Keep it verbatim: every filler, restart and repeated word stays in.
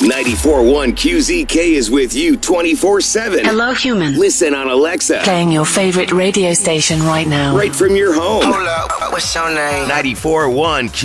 ninety-four point one Q Z K is with you twenty-four seven. Hello, human. Listen on Alexa. Playing your favorite radio station right now. Right from your home. Hold up, what's your name? ninety-four point one Q Z K.